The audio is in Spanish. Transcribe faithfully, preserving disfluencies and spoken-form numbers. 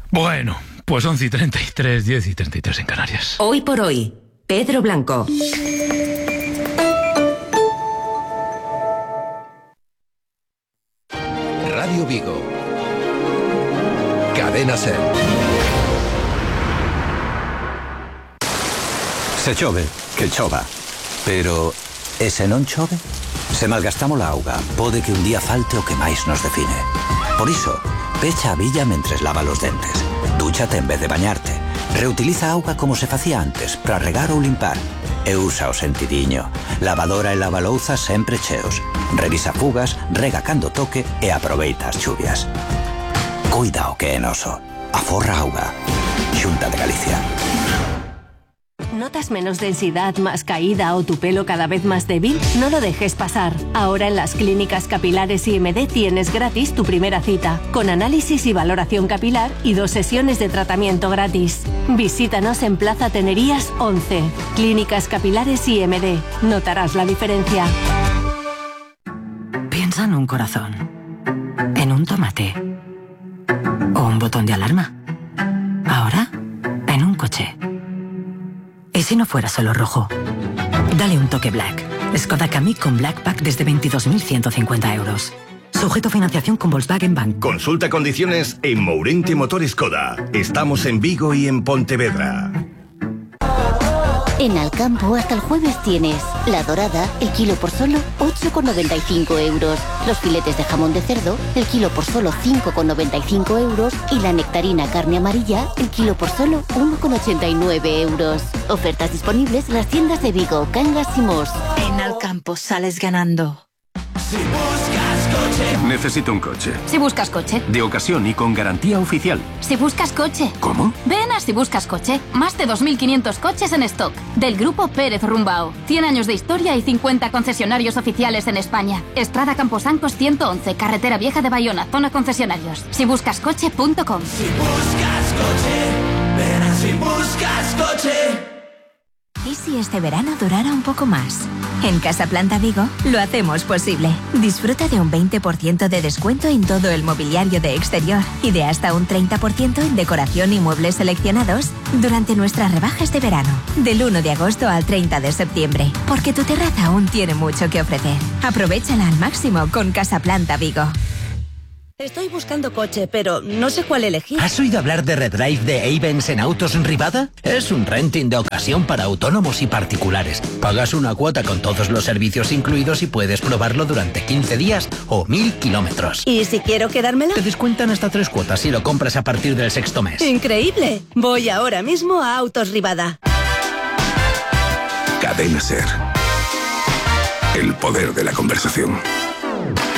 Bueno, pues once y treinta y tres, diez y treinta y tres en Canarias. Hoy por hoy, Pedro Blanco. Radio Vigo. Cadena Ser. Se chove, que chova. Pero, e se non chove? Se malgastamos a auga, pode que un día falte o que máis nos define. Por iso, pecha a billa mentres lava los dentes. Dúchate en vez de bañarte. Reutiliza auga como se facía antes, para regar ou limpar. E usa o sentidiño. Lavadora e lavalouzas sempre cheos. Revisa fugas, rega cando toque e aproveita as chuvias. Cuida o que é noso. Aforra auga. Xunta de Galicia. ¿Notas menos densidad, más caída o tu pelo cada vez más débil? No lo dejes pasar. Ahora en las clínicas capilares I M D tienes gratis tu primera cita, con análisis y valoración capilar y dos sesiones de tratamiento gratis. Visítanos en Plaza Tenerías once. Clínicas capilares I M D. Notarás la diferencia. Piensa en un corazón, en un tomate o un botón de alarma. Ahora, en un coche. ¿Y si no fuera solo rojo? Dale un toque Black. Skoda Kamiq con Black Pack desde veintidós mil ciento cincuenta euros. Sujeto a financiación con Volkswagen Bank. Consulta condiciones en Mourente Motor Skoda. Estamos en Vigo y en Pontevedra. En Alcampo hasta el jueves tienes la dorada, el kilo por solo ocho con noventa y cinco euros. Los filetes de jamón de cerdo, el kilo por solo cinco con noventa y cinco euros. Y la nectarina carne amarilla, el kilo por solo uno con ochenta y nueve euros. Ofertas disponibles en las tiendas de Vigo, Cangas y Mos. En Alcampo sales ganando. Si buscas coche. Necesito un coche. Si buscas coche. De ocasión y con garantía oficial. Si buscas coche. ¿Cómo? Ven a Si Buscas Coche. Más de dos mil quinientos coches en stock. Del grupo Pérez Rumbao. cien años de historia y cincuenta concesionarios oficiales en España. Estrada Camposancos ciento once, Carretera Vieja de Bayona, zona concesionarios. si buscas coche punto com. Si buscas coche, ven a Si Buscas Coche. ¿Y si este verano durara un poco más? En Casa Planta Vigo lo hacemos posible. Disfruta de un veinte por ciento de descuento en todo el mobiliario de exterior y de hasta un treinta por ciento en decoración y muebles seleccionados durante nuestras rebajas de verano, del uno de agosto al treinta de septiembre, porque tu terraza aún tiene mucho que ofrecer. Aprovéchala al máximo con Casa Planta Vigo. Estoy buscando coche, pero no sé cuál elegir. ¿Has oído hablar de Redrive de Avens en Autos Rivada? Es un renting de ocasión para autónomos y particulares. Pagas una cuota con todos los servicios incluidos y puedes probarlo durante quince días o mil kilómetros. ¿Y si quiero quedármela? Te descuentan hasta tres cuotas si lo compras a partir del sexto mes. ¡Increíble! Voy ahora mismo a Autos Rivada. Cadena Ser. El poder de la conversación.